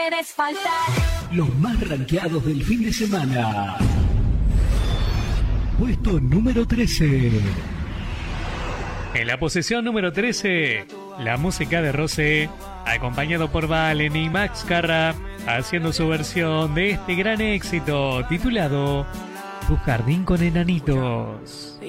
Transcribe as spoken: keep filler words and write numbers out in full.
puedes faltar. Los más rankeados del fin de semana. Puesto número trece. En la posición número trece, la música de Rosé, acompañado por Valen y Max Carra, haciendo su versión de este gran éxito titulado Tu jardín con enanitos.